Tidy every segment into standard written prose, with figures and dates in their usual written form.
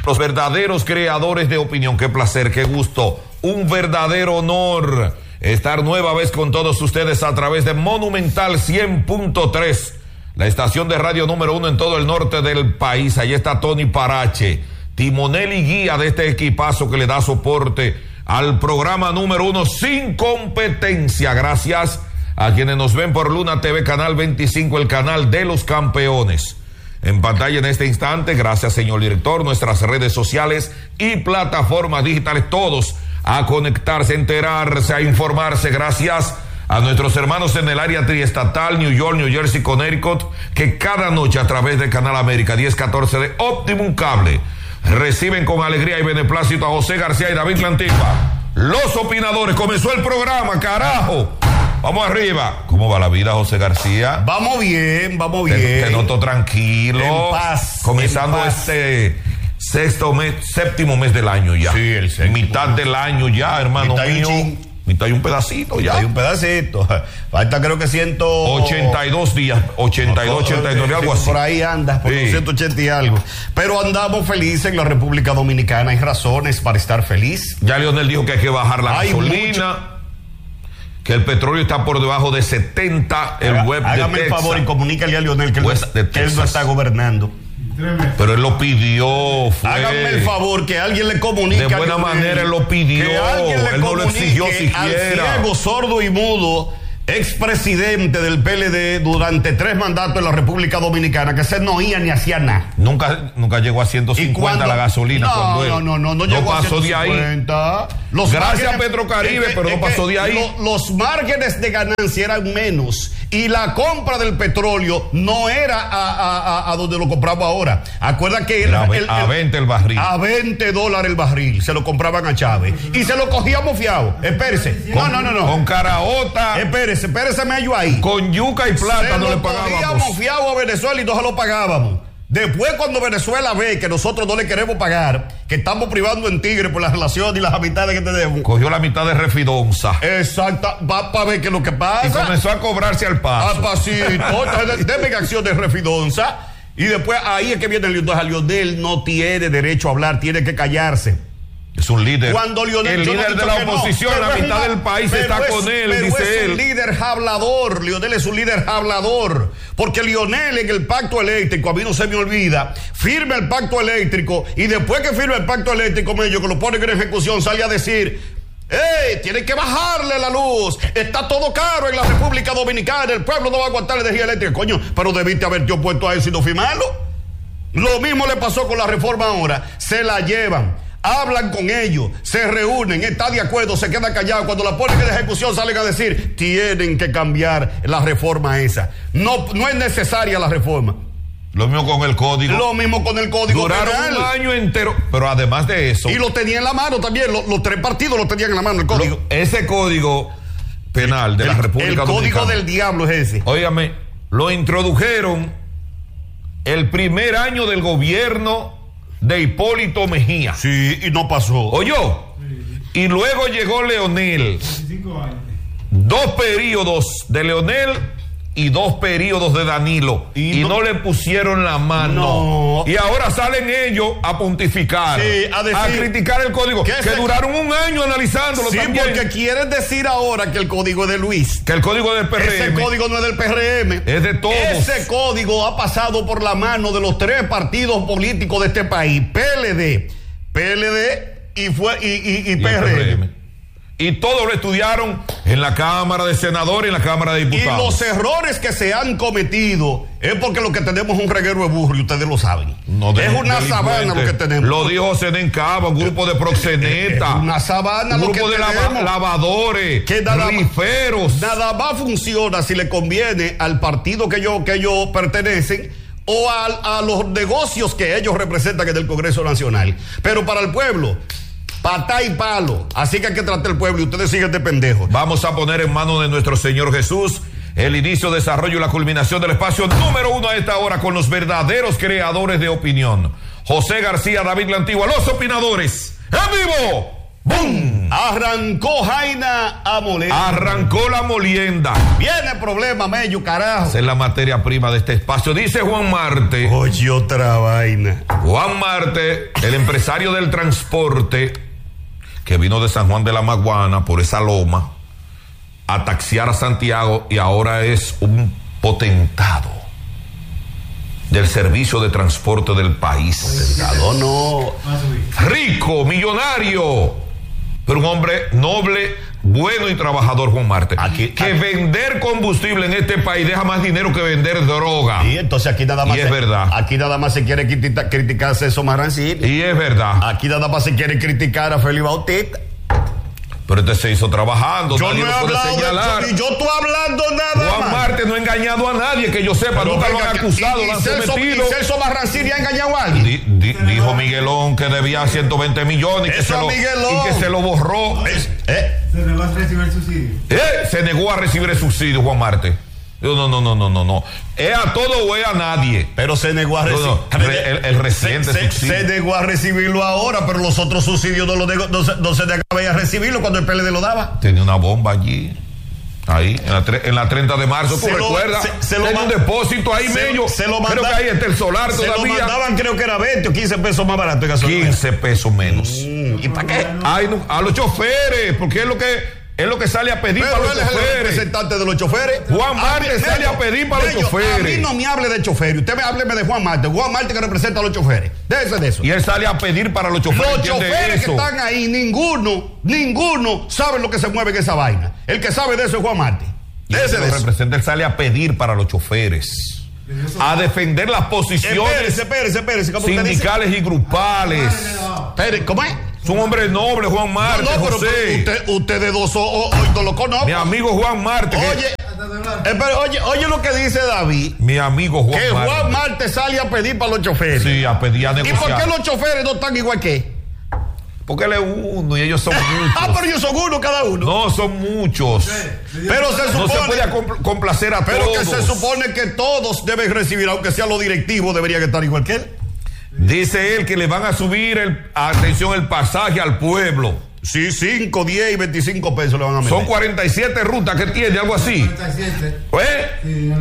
Los verdaderos creadores de opinión. Qué placer, qué gusto, un verdadero honor estar nueva vez con todos ustedes a través de Monumental 100.3, la estación de radio número 1 en todo el norte del país. Allí está Tony Parache, timonel y guía de este equipazo que le da soporte al programa número 1 sin competencia. Gracias a quienes nos ven por Luna TV, Canal 25, el canal de los campeones. En pantalla en este instante, gracias señor director, nuestras redes sociales y plataformas digitales, todos a conectarse, a enterarse, a informarse. Gracias a nuestros hermanos en el área triestatal, New York, New Jersey, Connecticut, que cada noche a través del Canal América 1014 de Optimum Cable reciben con alegría y beneplácito a José García y David Lantigua. Los opinadores, comenzó el programa, carajo. Vamos arriba. ¿Cómo va la vida, José García? Vamos bien, vamos bien. Te noto tranquilo. En paz. Comenzando en paz. este séptimo mes del año ya. Sí, el séptimo. Mitad del año ya, hermano mío. Mitad y un pedacito ya. Hay un pedacito. Falta creo que 82 días, 82, 89, algo así. Por ahí andas, por los 180 y algo. Pero andamos felices en la República Dominicana. Hay razones para estar feliz. Ya Leonel dijo que hay que bajar la gasolina. Que el petróleo está por debajo de 70, el web de Texas. Hágame el favor y comunícale a Leonel que él no está gobernando. Pero él lo pidió. Hágame el favor que alguien le comunique. De buena manera él lo pidió. Que alguien le él no lo exigió siquiera. Al ciego, sordo y mudo, expresidente del PLD durante 3 mandatos en la República Dominicana, que se no oía ni hacía nada. Nunca llegó a 150 la gasolina. No llegó pasó a 150. De ahí. Gracias a Petrocaribe, pero no pasó de ahí. Los márgenes de ganancia eran menos y la compra del petróleo no era a donde lo compramos ahora. Acuerda que a 20 el barril. A $20 el barril se lo compraban a Chávez y se lo cogíamos fiado. Espérese. No. Con caraota. Espérese medio ahí. Con yuca y plata no le pagábamos. Cogíamos fiado a Venezuela y no se lo pagábamos. Después, cuando Venezuela ve que nosotros no le queremos pagar, que estamos privando en Tigre por las relaciones y las amistades que tenemos, cogió la mitad de Refidonza. Exacto, va para ver qué es lo que pasa. Y comenzó a cobrarse al paso. Al pasito. Entonces, deme acción de Refidonza. Y después ahí es que viene Leonel. Leonel no tiene derecho a hablar, tiene que callarse. Es un líder. Cuando Leonel, el líder de la oposición, la mitad del país está con él, dice él. Es un líder hablador. Leonel es un líder hablador. Porque Leonel en el pacto eléctrico, a mí no se me olvida, firma el pacto eléctrico y después que firma el pacto eléctrico, medio que lo ponen en ejecución, sale a decir: tienen que bajarle la luz, está todo caro en la República Dominicana, el pueblo no va a aguantar la energía eléctrica. Coño, pero debiste haberte opuesto a eso y no firmarlo. Lo mismo le pasó con la reforma ahora. Se la llevan, hablan con ellos, se reúnen, está de acuerdo, se queda callado. Cuando la ponen en ejecución salen a decir: tienen que cambiar la reforma esa. No es necesaria la reforma. Lo mismo con el código. Duraron penal. Un año entero. Pero además de eso. Y lo tenía en la mano también. Los 3 partidos lo tenían en la mano, el código. Ese código penal de la República Dominicana. El código del diablo es ese. Óigame, lo introdujeron el primer año del gobierno de Hipólito Mejía. Sí, y no pasó. ¿Oyó? Sí. Y luego llegó Leonel. 25 años. 2 periodos de Leonel y 2 periodos de Danilo. Y no le pusieron la mano. Y ahora salen ellos a pontificar. Sí, a criticar el código. Que duraron un año analizándolo. Sí, también. Porque quieren decir ahora que el código es de Luis. Que el código es del PRM. Ese código no es del PRM. Es de todos. Ese código ha pasado por la mano de los 3 partidos políticos de este país: PLD y PRM. Y todos lo estudiaron en la Cámara de Senadores y en la Cámara de Diputados. Y los errores que se han cometido es porque lo que tenemos es un reguero de burro, y ustedes lo saben. Es una sabana lo que tenemos. Lo dijo Zenén Cava, un grupo de proxenetas. Una sabana un grupo de lavadores, riferos. Nada más funciona si le conviene al partido que ellos pertenecen o a los negocios que ellos representan en el Congreso Nacional. Pero para el pueblo, patá y palo. Así que hay que tratar el pueblo y ustedes siguen de pendejos. Vamos a poner en manos de nuestro Señor Jesús el inicio, desarrollo y la culminación del espacio número 1 a esta hora con los verdaderos creadores de opinión. José García, David Lantigua, los opinadores. ¡En vivo! ¡Bum! Arrancó Jaina a Molenda. Arrancó la molienda. Viene problema, Mello, carajo. Esa es la materia prima de este espacio. Dice Juan Marte. Oye, otra vaina. Juan Marte, el empresario del transporte, que vino de San Juan de la Maguana por esa loma a taxiar a Santiago y ahora es un potentado del servicio de transporte del país. Potentado no. Rico, millonario, pero un hombre noble, bueno y trabajador, Juan Marte. Que vender combustible en este país deja más dinero que vender droga. Y entonces aquí nada más. Y es verdad. Aquí nada más se quiere criticar a César Marrancini. Y es verdad. Aquí nada más se quiere criticar a Félix Bautista. Pero este se hizo trabajando. Yo no he hablado de eso, yo estoy hablando nada Juan más. Marte no ha engañado a nadie, que yo sepa, Pero nunca lo han acusado, lo han sometido. ¿Y Celso Marrancini ha engañado a alguien? Dijo Miguelón que debía 120 millones y que se lo borró. Se negó a recibir el subsidio. Se negó a recibir el subsidio, Juan Marte. No. ¿Es a todo o es a nadie? Pero se negó a recibir. El reciente subsidio. Se negó a recibirlo ahora, pero los otros subsidios no se negaba a recibirlo cuando el PLD lo daba. Tenía una bomba allí. Ahí, en la 30 de marzo, ¿tú recuerdas? Tenía un depósito ahí medio. Creo que ahí está el solar todavía. Se lo mandaban, creo que era 20 o 15 pesos más barato. 15 pesos menos. ¿Y para qué? Ay, no, a los choferes, porque es lo que sale a pedir para los choferes. El representante de los choferes. Juan Marte sale a pedir para los choferes. A mí no me hable de choferes. Usted hábleme de Juan Marte. Juan Marte que representa a los choferes. Déjese de eso. Y él sale a pedir para los choferes. Los choferes que están ahí, ninguno sabe lo que se mueve en esa vaina. El que sabe de eso es Juan Marte. Déjese de eso. Representa, él sale a pedir para los choferes. A defender las posiciones espérese, sindicales y grupales. ¿Cómo es? Es un hombre noble, Juan Marte, José. Usted de dos hoy no lo conoce. Mi amigo Juan Marte. Oye lo que dice David. Mi amigo Juan Marte. Que Juan Marte sale a pedir para los choferes. Sí, a pedir, a negociar. ¿Y por qué los choferes no están igual que? Porque él es uno y ellos son muchos. Pero ellos son uno cada uno. No, son muchos. Pero se supone. No se puede complacer a todos. Pero que se supone que todos deben recibir, aunque sea los directivos, deberían estar igual que él. Dice él que le van a subir el pasaje al pueblo. Sí, 5, 10 y 25 pesos le van a meter. Son 47 rutas que tiene, algo así. 47. Sí,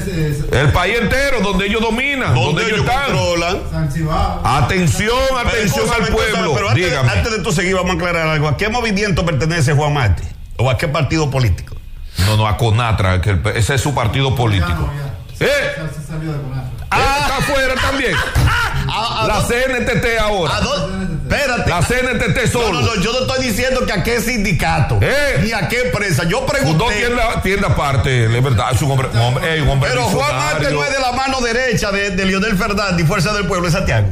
el país entero, donde ellos dominan, donde ellos están. Controlan. Atención al pueblo. Pero antes de tú seguir, vamos a aclarar algo. ¿A qué movimiento pertenece Juan Marte? ¿O a qué partido político? No, a Conatra, que ese es su partido político. Se salió de Conatra. Está afuera también. La CNTT ahora. Espérate. La CNTT solo. No, yo no estoy diciendo que a qué sindicato ni a qué empresa. Yo pregunté. No tiene aparte, es verdad, es un hombre. Pero Juan Marte no es de la mano derecha de Leonel Fernández, Fuerza del Pueblo de Santiago.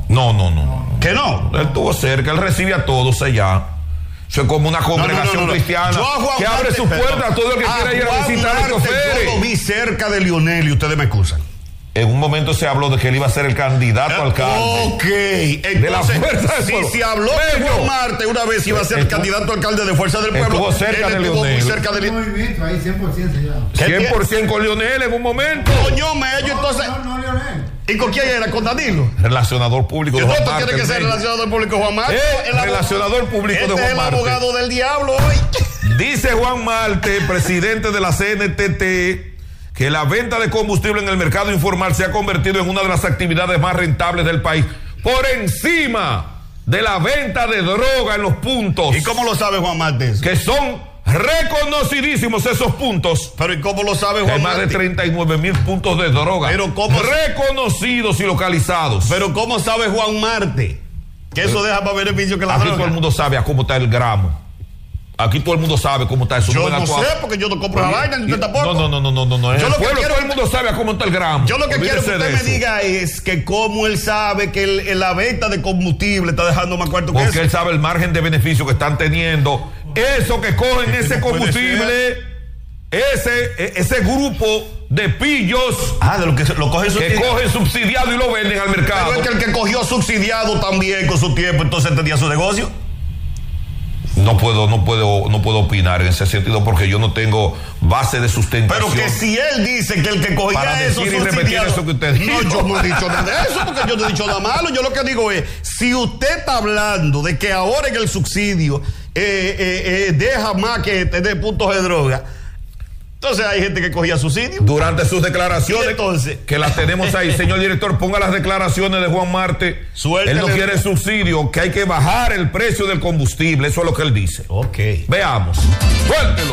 No. ¿Que no? Él estuvo cerca, él recibe a todos allá. Eso es como una congregación cristiana que abre sus puertas a todo el que quiera ir a visitar a los choferes. Yo lo vi cerca de Leonel y ustedes me excusan. En un momento se habló de que él iba a ser el candidato al alcalde. Ok. Entonces, de la Fuerza del Pueblo. Si se habló de Juan Marte una vez iba a ser el candidato alcalde de Fuerza del Pueblo. Estuvo cerca de Leonel. Muy cerca de movimiento, ahí 100% se llama. 100% con Leonel en un momento. Coño, Mello, entonces. No, Leonel. ¿Y con quién era? ¿Con Danilo? Relacionador público de Juan Marte. Tiene que ser relacionador público Juan Marte. Relacionador público de Juan Marte. Es el abogado del diablo hoy. Dice Juan Marte, presidente de la CNTT, que la venta de combustible en el mercado informal se ha convertido en una de las actividades más rentables del país, por encima de la venta de droga en los puntos. ¿Y cómo lo sabe Juan Marte? Que son reconocidísimos esos puntos. Pero ¿y cómo lo sabe Juan Marte? Hay más de 39,000 puntos de droga. Pero ¿cómo? Reconocidos y localizados. Pero ¿cómo sabe Juan Marte? Que eso deja más beneficio que la droga. Aquí todo el mundo sabe a cómo está el gramo. Aquí todo el mundo sabe cómo está eso. Yo no sé, porque yo no compro la vaina, ni usted tampoco. No. En el pueblo todo el mundo sabe a cómo está el gramo. Yo lo que quiero que usted me diga es que cómo él sabe que la venta de combustible está dejando más cuarto que eso. Porque él sabe el margen de beneficio que están teniendo. Eso que cogen ese combustible, ese grupo de pillos. De lo que lo cogen subsidiado. Que cogen subsidiado y lo venden al mercado. Pero es que el que cogió subsidiado también con su tiempo, entonces tenía su negocio. No puedo opinar en ese sentido porque yo no tengo base de sustentación. Pero que si él dice que el que cogía para eso decir y repetir eso que usted dijo. No, yo no he dicho nada de eso porque yo no he dicho nada malo. Yo lo que digo es, si usted está hablando de que ahora en el subsidio deja más que tener puntos de droga, entonces hay gente que cogía subsidio. Durante sus declaraciones, entonces, que las tenemos ahí, señor director, ponga las declaraciones de Juan Marte. Suéltele. Él no quiere subsidio, que hay que bajar el precio del combustible. Eso es lo que él dice. Ok. Veamos. Suéltelo.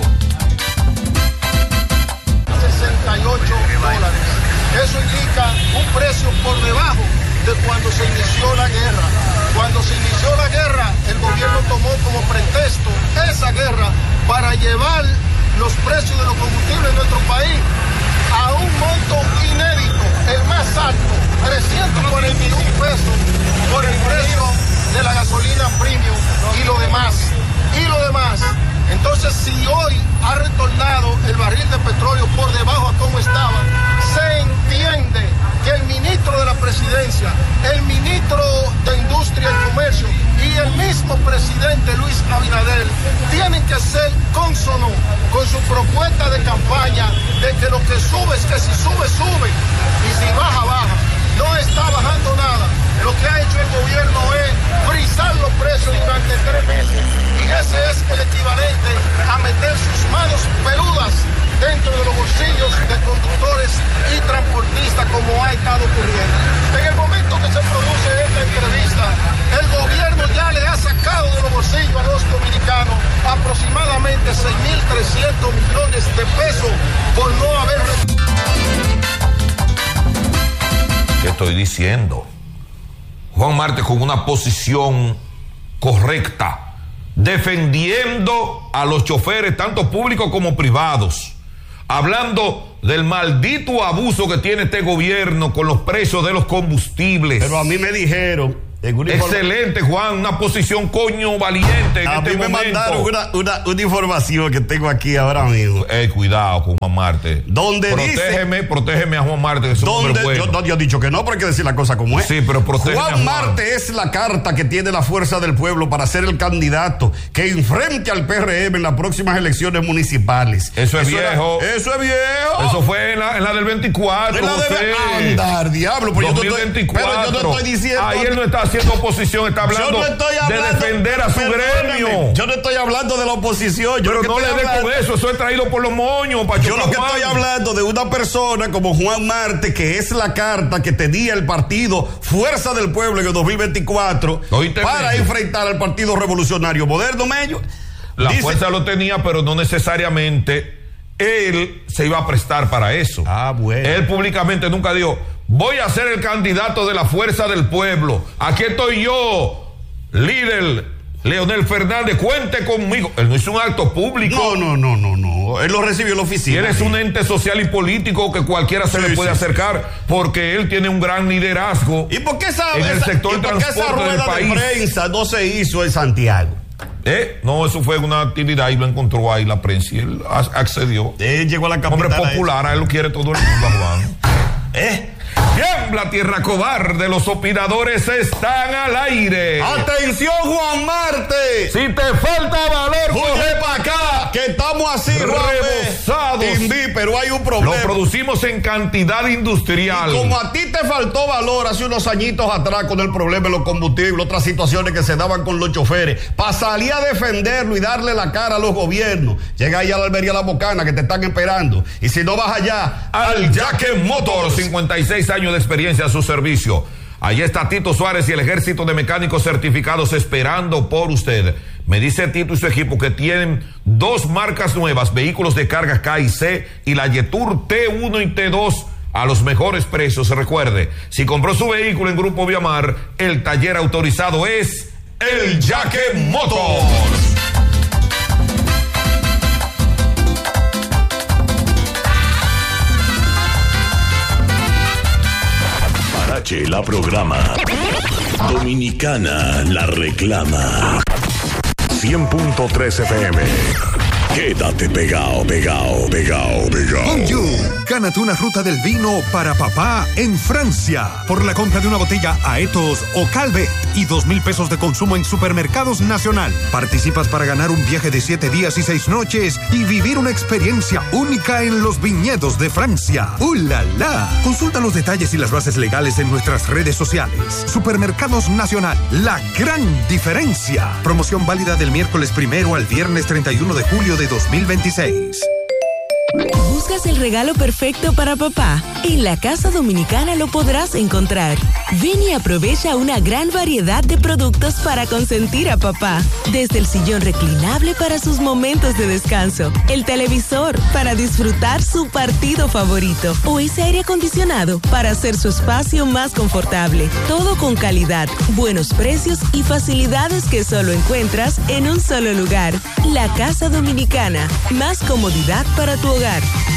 $68. Eso indica un precio por debajo de cuando se inició la guerra. Cuando se inició la guerra, el gobierno tomó como pretexto esa guerra para llevar los precios de los combustibles en nuestro país a un monto inédito, el más alto, 341 pesos por el precio de la gasolina premium y lo demás. Entonces, si hoy ha retornado el barril de petróleo por debajo a como estaba, se entiende que el ministro de la presidencia, el ministro de Industria y Comercio y el mismo presidente Luis Abinader tienen que ser cónsonos con su propuesta de campaña de que lo que sube es que si sube, sube y si baja, baja. No está bajando nada. Lo que ha hecho el gobierno es frizar los precios durante 3 meses. Y ese es el equivalente a meter sus manos peludas dentro de los bolsillos de conductores y transportistas, como ha estado ocurriendo. En el momento que se produce esta entrevista, el gobierno ya le ha sacado de los bolsillos a los dominicanos aproximadamente 6.300 millones de pesos por no haber... ¿Qué estoy diciendo? Juan Marte con una posición correcta, defendiendo a los choferes, tanto públicos como privados, hablando del maldito abuso que tiene este gobierno con los precios de los combustibles. Pero a mí me dijeron... Excelente, Juan, una posición coño valiente en este momento. Mandaron una información que tengo aquí ahora mismo. Cuidado con Juan Marte. Donde protégeme a Juan Marte, que es un hombre bueno. Yo he dicho que no, pero hay que decir la cosa como es. Sí, pero protégeme Juan Marte es la carta que tiene la fuerza del pueblo para ser el candidato que enfrente al PRM en las próximas elecciones municipales. Eso es viejo. Eso es viejo. Eso fue en la del 24. Andar, diablo. Pero 2024. Pero yo te estoy diciendo. Ahí él no está haciendo oposición, está hablando de defender a su gremio. Yo no estoy hablando de la oposición. Pero no le dé con eso es traído por los moños. Yo lo que estoy hablando de una persona como Juan Marte, que es la carta que tenía el partido Fuerza del Pueblo en el 2024 para enfrentar al Partido Revolucionario Moderno, Mello. La fuerza lo tenía, pero no necesariamente él se iba a prestar para eso. Bueno. Él públicamente nunca dijo: voy a ser el candidato de la fuerza del pueblo. Aquí estoy yo, líder Leonel Fernández, cuente conmigo. Él no hizo un acto público. No. Él lo recibió en la oficina. Y él es un ente social y político que cualquiera se le puede acercar, porque él tiene un gran liderazgo. ¿Y por qué en el sector de transporte del país? De prensa no se hizo en Santiago? No, eso fue una actividad y lo encontró ahí la prensa y él accedió. Llegó a la capital. Hombre popular, a él lo quiere todo el mundo, Juan. Tiembla tierra cobarde, los opinadores están al aire. ¡Atención, Juan Marte! Si te falta valor, coge para acá, que estamos así, rebosados. Pero hay un problema. Lo producimos en cantidad industrial. Y como a ti te faltó valor hace unos añitos atrás con el problema de los combustibles, otras situaciones que se daban con los choferes, para salir a defenderlo y darle la cara a los gobiernos, llega ahí a la Almería La Bocana que te están esperando. Y si no vas allá, al Yaque Motors, 56 años de experiencia a su servicio. Allí está Tito Suárez y el ejército de mecánicos certificados esperando por usted. Me dice Tito y su equipo que tienen 2 marcas nuevas, vehículos de carga K y C y la Yetur T1 y T2 a los mejores precios. Recuerde, si compró su vehículo en Grupo Viamar, el taller autorizado es el Yaque Motors. La programa. Dominicana la reclama. 100.3 FM. Quédate pegado. Bonjour, gánate una ruta del vino para papá en Francia por la compra de una botella Aetos o Calvet y 2,000 pesos de consumo en Supermercados Nacional. Participas para ganar un viaje de 7 días y 6 noches y vivir una experiencia única en los viñedos de Francia. ¡La la! Consulta los detalles y las bases legales en nuestras redes sociales. Supermercados Nacional, la gran diferencia. Promoción válida del miércoles 1 al viernes 31 de julio de 2026. ¿Buscas el regalo perfecto para papá? En la Casa Dominicana lo podrás encontrar. Ven y aprovecha una gran variedad de productos para consentir a papá. Desde el sillón reclinable para sus momentos de descanso, el televisor para disfrutar su partido favorito o ese aire acondicionado para hacer su espacio más confortable. Todo con calidad, buenos precios y facilidades que solo encuentras en un solo lugar. La Casa Dominicana. Más comodidad para tu hogar.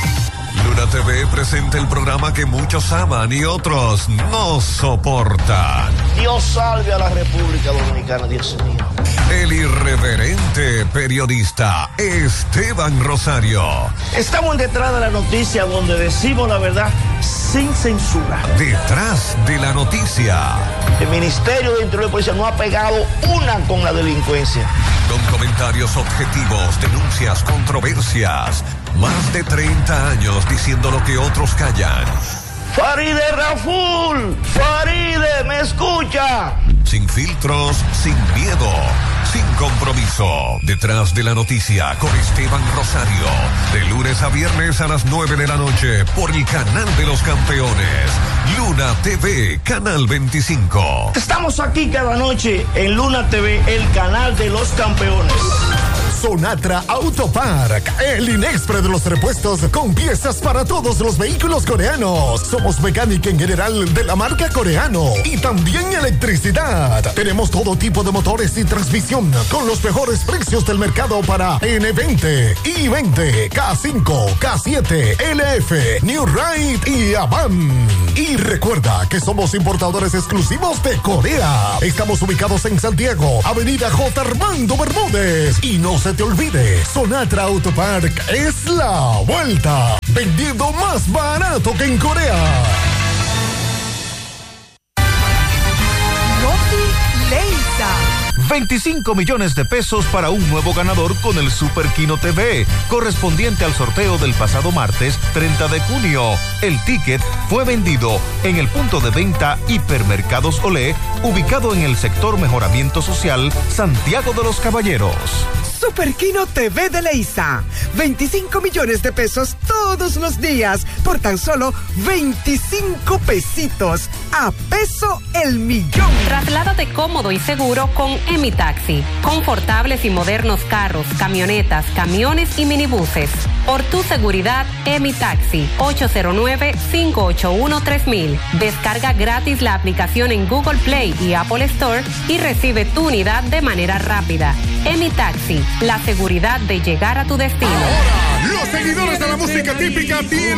Luna TV presenta el programa que muchos aman y otros no soportan. Dios salve a la República Dominicana, Dios mío. El irreverente periodista Esteban Rosario. Estamos detrás de la noticia donde decimos la verdad sin censura. Detrás de la noticia. El Ministerio de Interior y Policía no ha pegado una con la delincuencia. Con comentarios objetivos, denuncias, controversias. Más de 30 años diciendo lo que otros callan. Faride Raful, Faride, ¿me escucha? Sin filtros, sin miedo, sin compromiso. Detrás de la noticia con Esteban Rosario. De lunes a viernes a las 9 de la noche por el canal de los campeones. Luna TV, canal 25. Estamos aquí cada noche en Luna TV, el canal de los campeones. Sonatra Auto Park, el Inexpre de los repuestos con piezas para todos los vehículos coreanos. Somos mecánica en general de la marca Coreano y también electricidad. Tenemos todo tipo de motores y transmisión con los mejores precios del mercado para N20, I20, K5, K7, LF, New Ride y Avan. Y recuerda que somos importadores exclusivos de Corea. Estamos ubicados en Santiago, Avenida J. Armando Bermúdez. Y no se te olvide, Sonatra Auto Park es la vuelta, vendiendo más barato que en Corea. Noti Leisa. 25 millones de pesos para un nuevo ganador con el Super Kino TV, correspondiente al sorteo del pasado martes 30 de junio. El ticket fue vendido en el punto de venta Hipermercados Olé, ubicado en el sector Mejoramiento Social, Santiago de los Caballeros. Super Kino TV de Leisa. 25 millones de pesos todos los días por tan solo 25 pesitos. A peso el millón. Trasládate cómodo y seguro con Emitaxi. Confortables y modernos carros, camionetas, camiones y minibuses. Por tu seguridad, Emitaxi. 809-581-3000. Descarga gratis la aplicación en Google Play y Apple Store y recibe tu unidad de manera rápida. Emitaxi. La seguridad de llegar a tu destino. Ahora, los seguidores de la música típica tienen